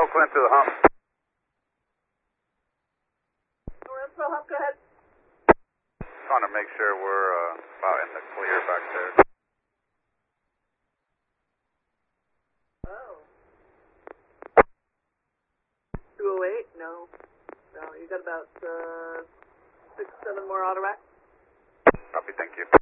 Clint to the hump. Lorenzo, hump, go ahead. Trying to make sure we're about in the clear back there. Oh. 208? No. No, you got about 6, 7 more auto rack. Copy, thank you.